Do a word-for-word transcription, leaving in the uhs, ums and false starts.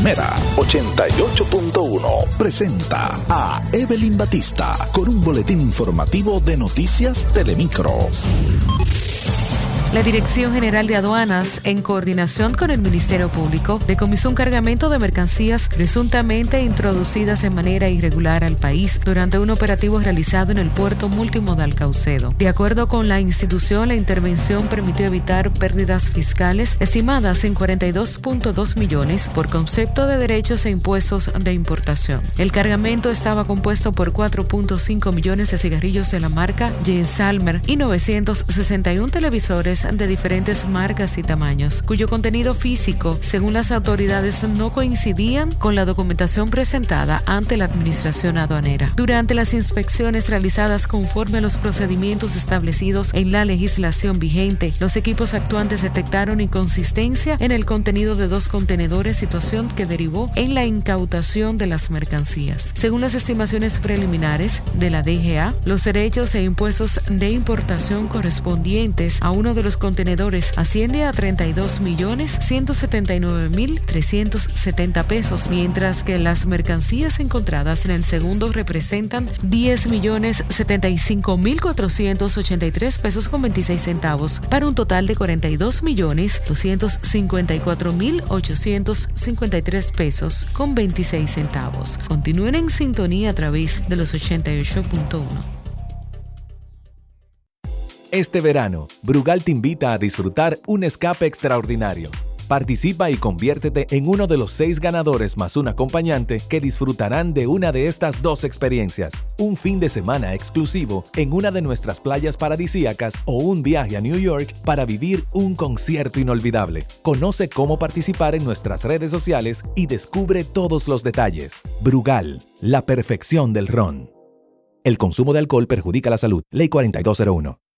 Mera ochenta y ocho punto uno presenta a Evelyn Batista con un boletín informativo de Noticias Telemicro. La Dirección General de Aduanas, en coordinación con el Ministerio Público, decomisó un cargamento de mercancías presuntamente introducidas de manera irregular al país durante un operativo realizado en el puerto multimodal Caucedo. De acuerdo con la institución, la intervención permitió evitar pérdidas fiscales estimadas en cuarenta y dos punto dos millones por concepto de derechos e impuestos de importación. El cargamento estaba compuesto por cuatro punto cinco millones de cigarrillos de la marca Gensalmer y novecientos sesenta y uno televisores de diferentes marcas y tamaños, cuyo contenido físico, según las autoridades, no coincidían con la documentación presentada ante la administración aduanera. Durante las inspecciones realizadas conforme a los procedimientos establecidos en la legislación vigente, los equipos actuantes detectaron inconsistencia en el contenido de dos contenedores, situación que derivó en la incautación de las mercancías. Según las estimaciones preliminares de la D G A, los derechos e impuestos de importación correspondientes a uno de los contenedores asciende a treinta y dos millones ciento setenta y nueve mil trescientos setenta pesos, mientras que las mercancías encontradas en el segundo representan diez millones setenta y cinco mil cuatrocientos ochenta y tres pesos con veintiséis centavos, para un total de cuarenta y dos millones doscientos cincuenta y cuatro mil ochocientos cincuenta y tres pesos con veintiséis centavos. Continúen en sintonía a través de los ochenta y ocho punto uno. Este verano, Brugal te invita a disfrutar un escape extraordinario. Participa y conviértete en uno de los seis ganadores más un acompañante que disfrutarán de una de estas dos experiencias: un fin de semana exclusivo en una de nuestras playas paradisíacas o un viaje a New York para vivir un concierto inolvidable. Conoce cómo participar en nuestras redes sociales y descubre todos los detalles. Brugal, la perfección del ron. El consumo de alcohol perjudica la salud. Ley cuarenta y dos cero uno.